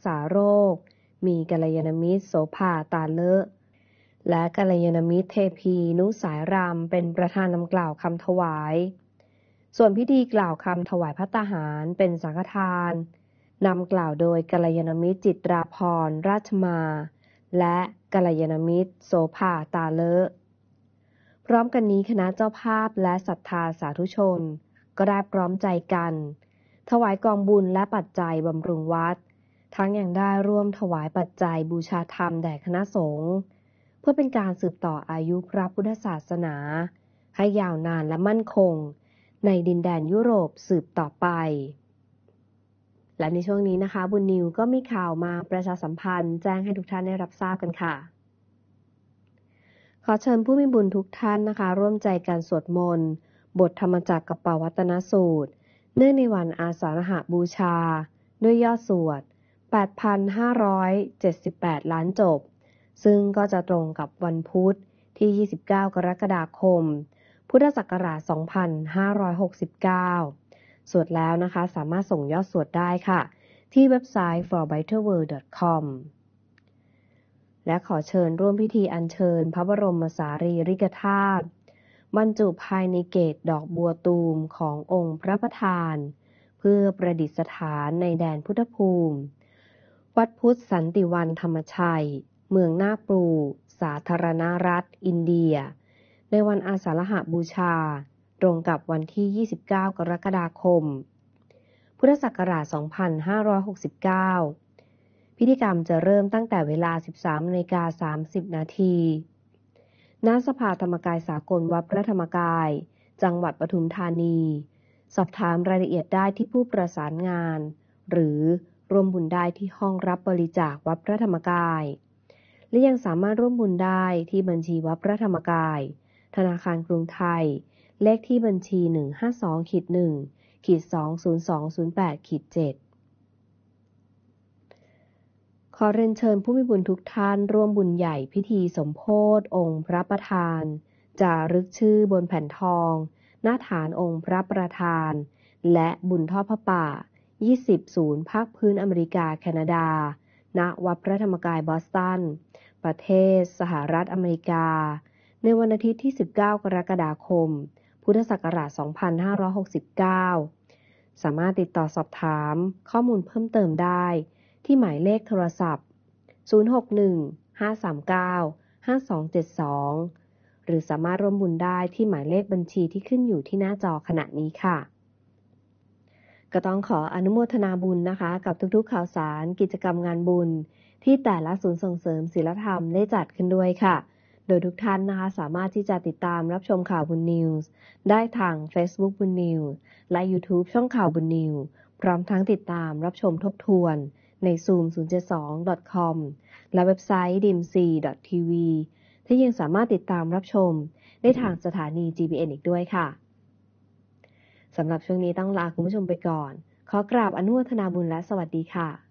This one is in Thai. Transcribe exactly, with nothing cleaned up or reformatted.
าโรคมีกัลยาณมิตรโสภาตาเลอะและกัลยาณมิตรเทพีนุสายรำเป็นประธานนำกล่าวคำถวายส่วนพิธีกล่าวคำถวายภัตตาหารเป็นสังฆทานนำกล่าวโดยกัลยาณมิตรจิตราพรราชมาและกัลยาณมิตรโสภาตาเลอะพร้อมกันนี้คณะเจ้าภาพและศรัทธาสาธุชนก็ได้พร้อมใจกันถวายกองบุญและปัจจัยบำรุงวัดทั้งยังได้ร่วมถวายปัจจัยบูชาธรรมแด่คณะสงฆ์เพื่อเป็นการสืบต่ออายุพระพุทธศาสนาให้ยาวนานและมั่นคงในดินแดนยุโรปสืบต่อไปและในช่วงนี้นะคะบุญนิวก็มีข่าวมาประชาสัมพันธ์แจ้งให้ทุกท่านได้รับทราบกันค่ะขอเชิญผู้มีบุญทุกท่านนะคะร่วมใจกันสวดมนต์บทธรรมจักรกับปวัตตนสูตรเนื่องในวันอาสาฬหบูชาด้วยยอดสวด แปดพันห้าร้อยเจ็ดสิบแปด ล้านจบซึ่งก็จะตรงกับวันพุธที่ ยี่สิบเก้า กรกฎาคม พุทธศักราช สองพันห้าร้อยหกสิบเก้า สวดแล้วนะคะสามารถส่งยอดสวดได้ค่ะที่เว็บไซต์ for better world ดอท คอม และขอเชิญร่วมพิธีอัญเชิญพระบรมสารีริกธาตุบรรจุภายในเกศดอกบัวตูมขององค์พระประธานเพื่อประดิษฐานในแดนพุทธภูมิวัดพุทธสันติวันธรรมชัยเมืองนาปรูสาธารณรัฐอินเดียในวันอาสาฬหบูชาตรงกับวันที่ ยี่สิบเก้า กรกฎาคม พุทธศักราช สองพันห้าร้อยหกสิบเก้า พิธีกรรมจะเริ่มตั้งแต่เวลา สิบสามนาฬิกาสามสิบ นาทีณสภาธรรมกายสากลวัดพระธรรมกายจังหวัดปทุมธานีสอบถามรายละเอียดได้ที่ผู้ประสานงานหรือร่วมบุญได้ที่ห้องรับบริจาควัดพระธรรมกายและยังสามารถร่วมบุญได้ที่บัญชีวัดพระธรรมกายธนาคารกรุงไทยเลขที่บัญชี หนึ่ง ห้า สอง หนึ่ง สอง ศูนย์ สอง ศูนย์ แปด เจ็ด ขอเรียนเชิญผู้มีบุญทุกท่านร่วมบุญใหญ่พิธีสมโภชองค์พระประธานจารึกชื่อบนแผ่นทองหน้าฐานองค์พระประธานและบุญทอดพระป่ายี่สิบศูนย์ภาคพื้นอเมริกาแคนาดาณวัดพระธรรมกายบอสตันประเทศสหรัฐอเมริกาในวันอาทิตย์ที่ สิบเก้า กรกฎาคม พุทธศักราช สองพันห้าร้อยหกสิบเก้า สามารถติดต่อสอบถามข้อมูลเพิ่มเติมได้ที่หมายเลขโทรศัพท์ ศูนย์ หก หนึ่ง ห้า สาม เก้า ห้า สอง เจ็ด สอง หรือสามารถร่วมบุญได้ที่หมายเลขบัญชีที่ขึ้นอยู่ที่หน้าจอขณะนี้ค่ะก็ต้องขออนุโมทนาบุญนะคะกับทุกๆข่าวสารกิจกรรมงานบุญที่แต่ละศูนย์ส่งเสริมศีลธรรมได้จัดขึ้นด้วยค่ะโดยทุกท่านนะคะสามารถที่จะติดตามรับชมข่าวบุญนิวส์ได้ทาง Facebook บุญนิวส์และ YouTube ช่องข่าวบุญนิวส์พร้อมทั้งติดตามรับชมทบทวนใน ซูม ศูนย์ เจ็ด สอง ดอท คอม และเว็บไซต์ ดี เอ็ม ซี ดอท ที วี ที่ยังสามารถติดตามรับชมได้ทางสถานี จี บี เอ็น อีกด้วยค่ะสำหรับช่วงนี้ต้องลาคุณผู้ชมไปก่อนขอกราบอนุโมทนาบุญและสวัสดีค่ะ